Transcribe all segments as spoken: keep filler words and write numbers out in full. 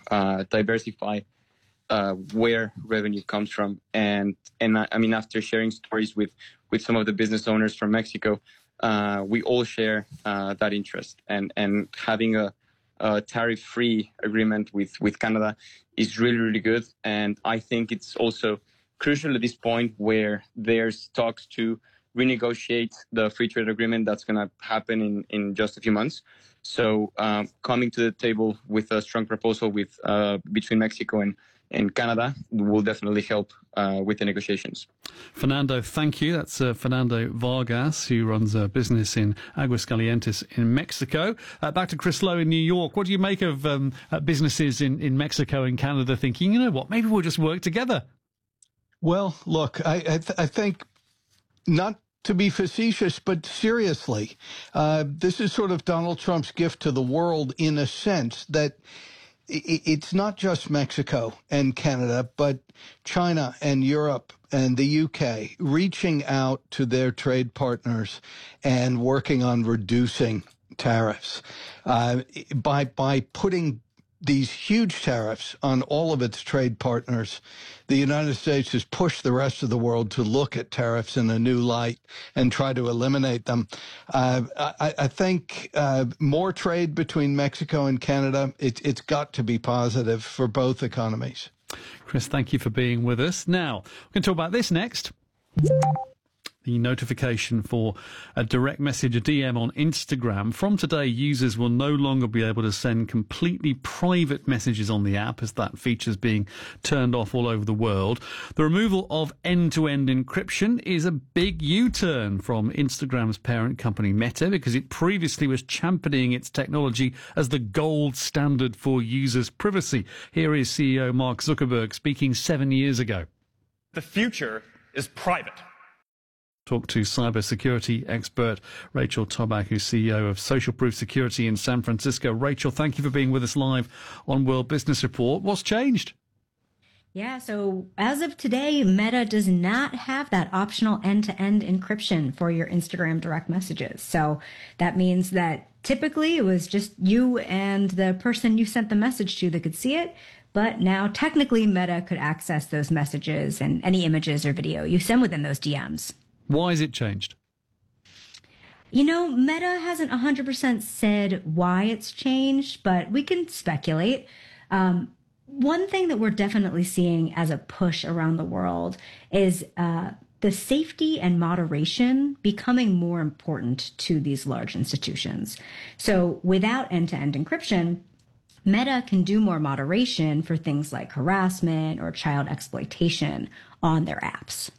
uh, diversify uh, where revenue comes from. And and I, I mean, after sharing stories with, with some of the business owners from Mexico, uh, we all share uh, that interest. And, and having a, a tariff-free agreement with, with Canada is really, really good. And I think it's also crucial at this point where there's talks to renegotiate the free trade agreement that's going to happen in, in just a few months. So um, coming to the table with a strong proposal with uh, between Mexico and, and Canada will definitely help uh, with the negotiations. Fernando, thank you. That's uh, Fernando Vargas, who runs a business in Aguascalientes in Mexico. Uh, back to Chris Lowe in New York. What do you make of um, uh, businesses in, in Mexico and Canada thinking, you know what, maybe we'll just work together? Well, look, I, I, th- I think not to be facetious, but seriously, uh, this is sort of Donald Trump's gift to the world in a sense that it, it's not just Mexico and Canada, but China and Europe and the U K reaching out to their trade partners and working on reducing tariffs uh, by by putting these huge tariffs on all of its trade partners. The United States has pushed the rest of the world to look at tariffs in a new light and try to eliminate them. Uh, I, I think uh, more trade between Mexico and Canada, it, it's got to be positive for both economies. Chris, thank you for being with us. Now, we're going to talk about this next. The notification for a direct message, a D M on Instagram. From today, users will no longer be able to send completely private messages on the app, as that feature is being turned off all over the world. The removal of end-to-end encryption is a big U-turn from Instagram's parent company Meta, because it previously was championing its technology as the gold standard for users' privacy. Here is C E O Mark Zuckerberg speaking seven years ago. The future is private. Talk to cybersecurity expert Rachel Toback, who's C E O of Social Proof Security in San Francisco. Rachel, thank you for being with us live on World Business Report. What's changed? Yeah, so as of today, Meta does not have that optional end-to-end encryption for your Instagram direct messages. So that means that typically it was just you and the person you sent the message to that could see it. But now technically Meta could access those messages and any images or video you send within those D Ms. Why has it changed? You know, Meta hasn't one hundred percent said why it's changed, but we can speculate. Um, one thing that we're definitely seeing as a push around the world is uh, the safety and moderation becoming more important to these large institutions. So without end-to-end encryption, Meta can do more moderation for things like harassment or child exploitation on their apps.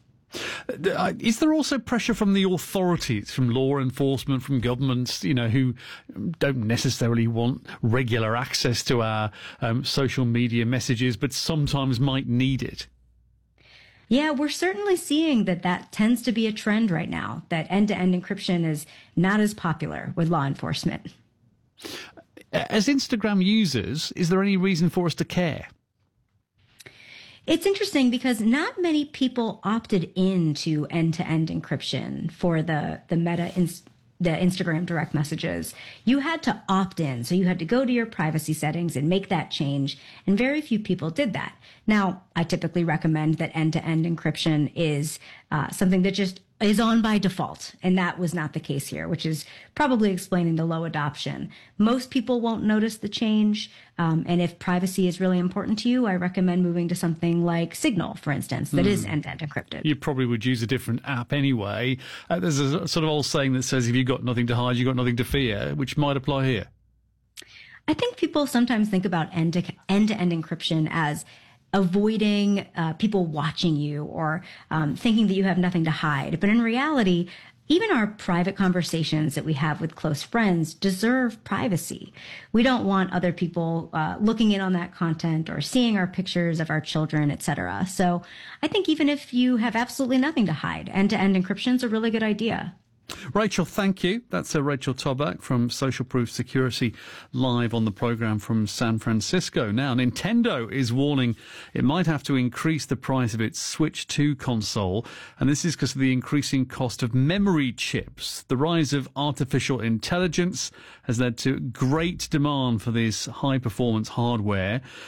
Is there also pressure from the authorities, from law enforcement, from governments, you know, who don't necessarily want regular access to our um, social media messages, but sometimes might need it? Yeah, we're certainly seeing that that tends to be a trend right now, that end-to-end encryption is not as popular with law enforcement. As Instagram users, is there any reason for us to care? It's interesting because not many people opted into end-to-end encryption for the, the Meta, ins- the Instagram direct messages. You had to opt in. So you had to go to your privacy settings and make that change. And very few people did that. Now, I typically recommend that end-to-end encryption is uh, something that just is on by default. And that was not the case here, which is probably explaining the low adoption. Most people won't notice the change. Um, and if privacy is really important to you, I recommend moving to something like Signal, for instance, that mm. is end-to-end encrypted. You probably would use a different app anyway. Uh, there's a sort of old saying that says, if you've got nothing to hide, you've got nothing to fear, which might apply here. I think people sometimes think about end-to- end-to-end encryption as avoiding uh, people watching you or um, thinking that you have nothing to hide. But in reality, even our private conversations that we have with close friends deserve privacy. We don't want other people uh, looking in on that content or seeing our pictures of our children, et cetera. So I think even if you have absolutely nothing to hide, end-to-end encryption is a really good idea. Rachel, thank you. That's uh, Rachel Toback from Social Proof Security, live on the program from San Francisco. Now, Nintendo is warning it might have to increase the price of its Switch two console, and this is because of the increasing cost of memory chips. The rise of artificial intelligence has led to great demand for this high-performance hardware.